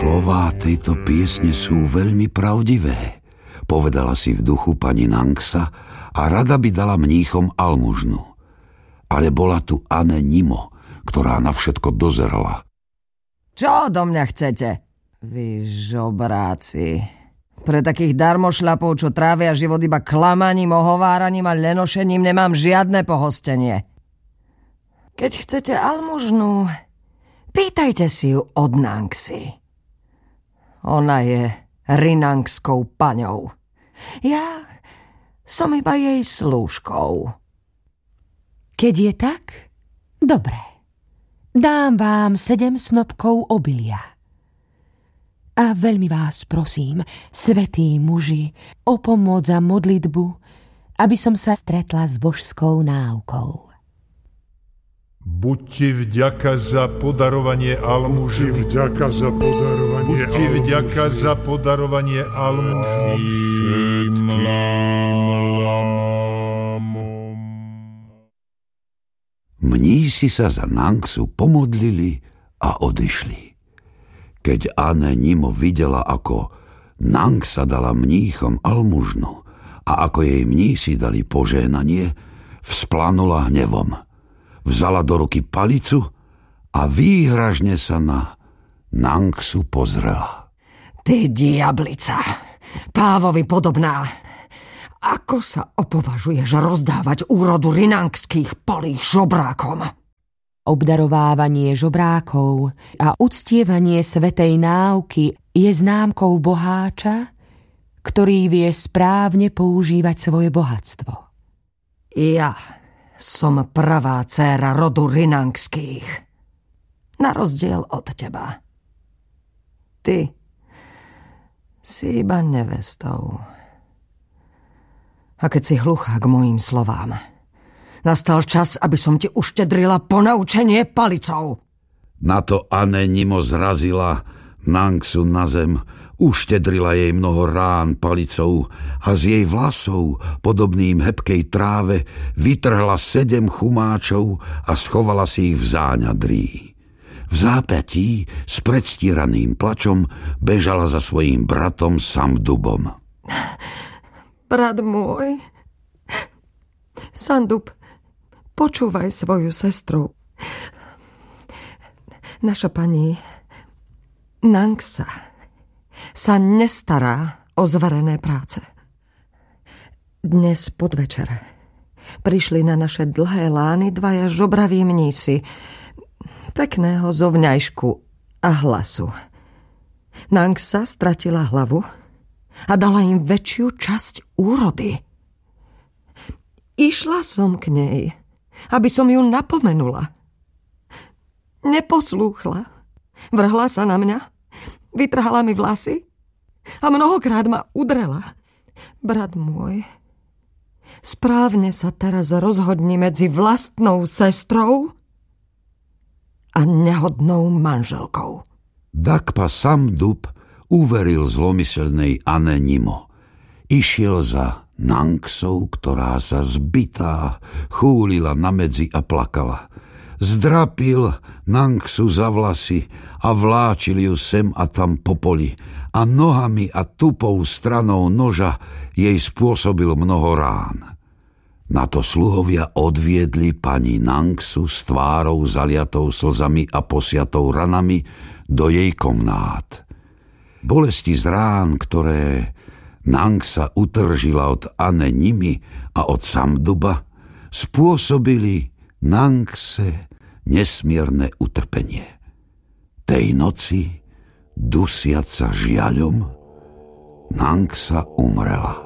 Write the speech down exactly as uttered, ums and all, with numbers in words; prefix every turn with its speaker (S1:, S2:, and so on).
S1: Slová tejto piesne sú veľmi pravdivé, povedala si v duchu pani Nangsa a rada by dala mníchom almužnu. Ale bola tu Ane Nimo, ktorá na všetko dozerala.
S2: Čo odo mňa chcete? Vy žobráci. Pre takých darmošľapov, čo trávia život iba klamaním, ohováraním a lenošením, nemám žiadne pohostenie. Keď chcete almužnu, pýtajte si ju od Nangsy. Ona je rinangskou paňou. Ja som iba jej slúžkou.
S3: Keď je tak, dobre. Dám vám sedem snopkov obilia. A veľmi vás prosím, svätí muži, o pomoc a modlitbu, aby som sa stretla s božskou náukou.
S4: Buďte vďaka za podarovanie almuží.
S5: Buďte vďaka za podarovanie
S4: Buďte vďaka za podarovanie almuží.
S1: Mnísi sa za Nangsu pomodlili a odišli. Keď Ane Nimo videla, ako Nangsa dala mníchom almužnu a ako jej mnísi dali požehnanie, vzplanula hnevom. Vzala do ruky palicu a výhražne sa na Nangsu pozrela.
S2: Ty diablica, pávovi podobná, ako sa opovažuješ rozdávať úrodu rinangských polí žobrákom?
S3: Obdarovávanie žobrákov a uctievanie svätej náuky je známkou boháča, ktorý vie správne používať svoje bohatstvo.
S2: Ja som pravá dcéra rodu rinangských. Na rozdiel od teba. Ty si iba nevestou. A keď si hluchá k mojim slovám, nastal čas, aby som ti uštedrila ponaučenie palicou.
S1: Na to Ane Nimo zrazila Nangsu na zem, uštedrila jej mnoho rán palicou a z jej vlasov, podobným hebkej tráve, vytrhla sedem chumáčov a schovala si ich v záňadrí. V zápätí s predstiraným plačom bežala za svojím bratom Samdubom.
S2: Brat môj, Sandub, počúvaj svoju sestru. Naša pani Nangsa sa nestará o zverené práce. Dnes podvečer prišli na naše dlhé lány dvaja žobraví mnísi, pekného zovňajšku a hlasu. Nangsa stratila hlavu a dala im väčšiu časť úrody. Išla som k nej, aby som ju napomenula. Neposlúchla. Vrhla sa na mňa, vytrhala mi vlasy a mnohokrát ma udrela. Brat môj, správne sa teraz rozhodni medzi vlastnou sestrou a nehodnou manželkou.
S1: Dakpa Samdub uveril zlomyselnej Ane Nimo. Išiel za Nangsou, ktorá sa zbitá chúlila na medzi a plakala. Zdrapil Nangsu za vlasy a vláčil ju sem a tam po poli a nohami a tupou stranou noža jej spôsobil mnoho rán. Na to sluhovia odviedli pani Nangsu s tvárou zaliatou slzami a posiatou ranami do jej komnát. Bolesti z rán, ktoré Nangsa utržila od Ane Nimi a od Samduba, spôsobili Nangse nesmierne utrpenie. Tej noci, dusiaca žiaľom, Nangsa umrela.